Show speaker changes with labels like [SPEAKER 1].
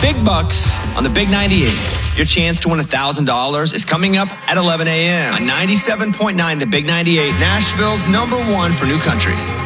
[SPEAKER 1] Big bucks on the Big 98. Your chance to win $1,000 is coming up at 11 a.m. on 97.9 The Big 98, Nashville's #1 for new country.